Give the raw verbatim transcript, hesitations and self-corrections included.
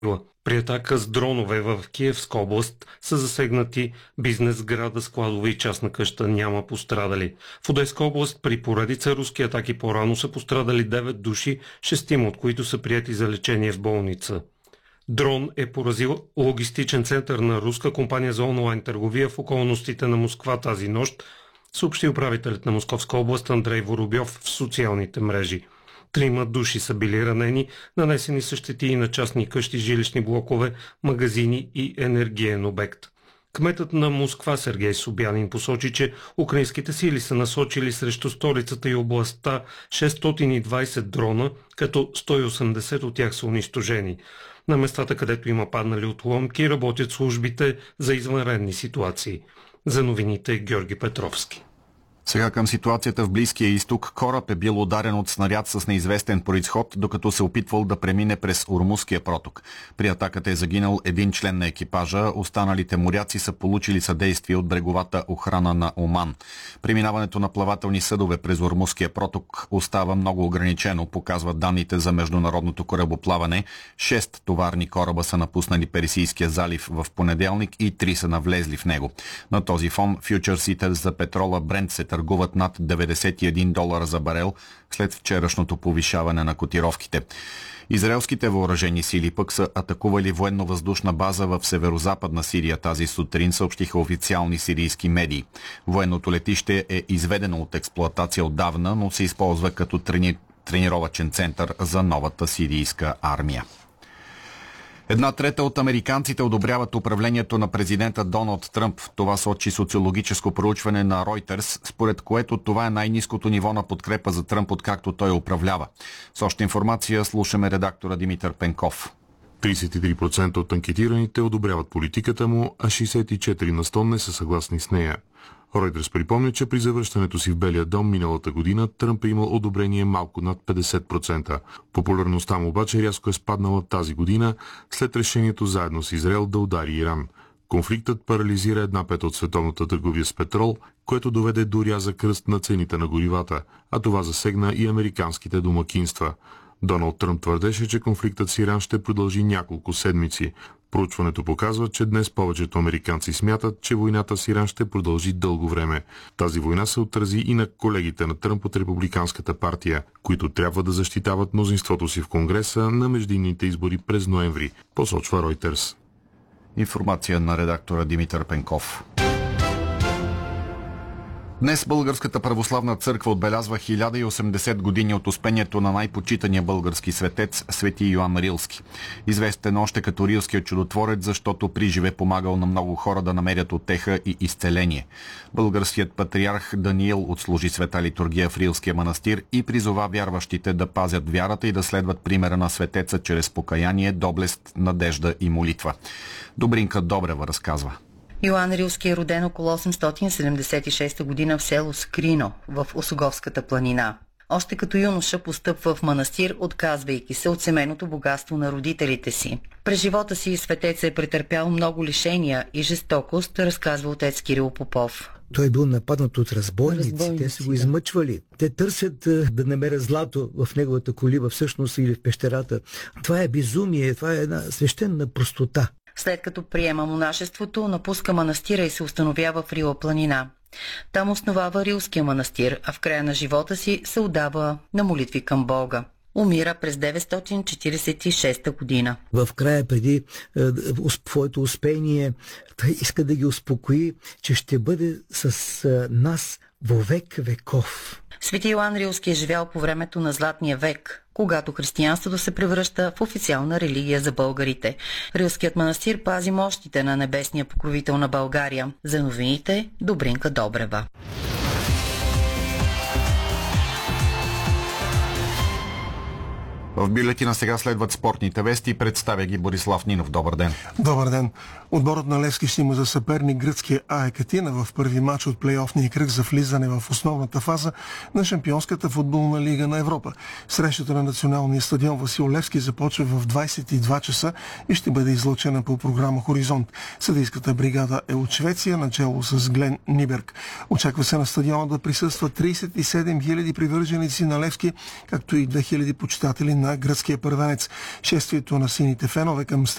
При атака с дронове в Киевска област са засегнати бизнес, сграда, складове и частна къща. Няма пострадали. В Одеска област при поредица руски атаки по-рано са пострадали девет души, шестима от които са приети за лечение в болница. Дрон е поразил логистичен център на руска компания за онлайн търговия в околностите на Москва тази нощ, съобщи управителят на Московска област Андрей Воробьов в социалните мрежи. Трима души са били ранени, нанесени са щети и на частни къщи, жилищни блокове, магазини и енергиен обект. Кметът на Москва Сергей Собянин посочи, че украинските сили са насочили срещу столицата и областта шестстотин и двадесет дрона, като сто и осемдесет от тях са унищожени. На местата, където има паднали отломки, работят службите за извънредни ситуации. За новините Георги Петровски. Сега към ситуацията в Близкия изток. Кораб е бил ударен от снаряд с неизвестен произход, докато се опитвал да премине през Ормузския проток. При атаката е загинал един член на екипажа, останалите моряци са получили съдействие от бреговата охрана на Оман. Преминаването на плавателни съдове през Ормузския проток остава много ограничено, показват данните за международното корабоплаване. Шест товарни кораба са напуснали Персийския залив в понеделник и три са навлезли в него. На този фон фьючерсите за петрола Брент се търгуват над деветдесет и един долара за барел след вчерашното повишаване на котировките. Израелските въоръжени сили пък са атакували военно-въздушна база в северозападна Сирия тази сутрин, съобщиха официални сирийски медии. Военното летище е изведено от експлоатация отдавна, но се използва като трени... тренировачен център за новата сирийска армия. Една трета от американците одобряват управлението на президента Доналд Тръмп. Това сочи социологическо проучване на Reuters, според което това е най-ниското ниво на подкрепа за Тръмп, откакто той управлява. С още информация слушаме редактора Димитър Пенков. тридесет и три процента от анкетираните одобряват политиката му, а шейсет и четири на сто не са съгласни с нея. Reuters припомня, че при завръщането си в Белия дом миналата година Тръмп е имал одобрение малко над петдесет процента. Популярността му обаче рязко е спаднала тази година след решението заедно с Израел да удари Иран. Конфликтът парализира една пета от световната търговия с петрол, което доведе до рязък ръст на цените на горивата, а това засегна и американските домакинства. Доналд Тръмп твърдеше, че конфликтът с Иран ще продължи няколко седмици. Проучването показва, че днес повечето американци смятат, че войната с Иран ще продължи дълго време. Тази война се отрази и на колегите на Тръмп от Републиканската партия, които трябва да защитават мнозинството си в Конгреса на междинните избори през ноември, посочва Reuters. Информация на редактора Димитър Пенков. Днес Българската православна църква отбелязва хиляда и осемдесет години от успението на най-почитания български светец свети Йоан Рилски. Известен още като Рилския чудотворец, защото приживе помагал на много хора да намерят утеха и изцеление. Българският патриарх Даниил отслужи света литургия в Рилския манастир и призова вярващите да пазят вярата и да следват примера на светеца чрез покаяние, доблест, надежда и молитва. Добринка Добрева разказва. Йоан Рилски е роден около осемстотин седемдесет и шеста година в село Скрино в Осоговската планина. Още като юноша постъпва в манастир, отказвайки се от семейното богатство на родителите си. През живота си светец е претърпял много лишения и жестокост, разказва отец Кирил Попов. Той е бил нападнат от разбойници, разбойници те са го да. измъчвали. Те търсят да намерят злато в неговата колиба, всъщност или в пещерата. Това е безумие, това е една свещена простота. След като приема монашеството, напуска манастира и се установява в Рила планина. Там основава Рилския манастир, а в края на живота си се отдава на молитви към Бога. Умира през деветстотин четиридесет и шеста година. В края, преди е, своето успение, той иска да ги успокои, че ще бъде с е, нас вовек веков. Свети Йоан Рилски е живял по времето на Златния век, когато християнството се превръща в официална религия за българите. Рилският манастир пази мощите на небесния покровител на България. За новините Добринка Добрева. В бюлетина сега следват спортните вести. Представя ги Борислав Нинов. Добър ден. Добър ден. Отборът на Левски ще има за съперник гръцкия АЕК Атина в първи матч от плейофния кръг за влизане в основната фаза на Шампионската футболна лига на Европа. Срещата на националния стадион Васил Левски започва в двадесет и два часа и ще бъде излъчена по програма Хоризонт. Съдийската бригада е от Швеция, начало с Глен Ниберг. Очаква се на стадиона да присъстват тридесет и седем хиляди привърженици на Левски, както и две хиляди почитатели на гръцкия първенец. Шествието на сините фенове към